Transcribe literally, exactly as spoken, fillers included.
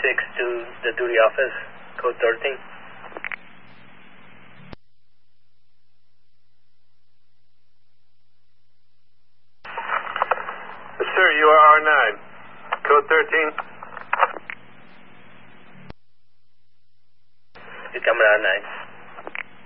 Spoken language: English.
six to the duty office, code thirteen. Sir, you are R nine. Code thirteen. You're coming R nine.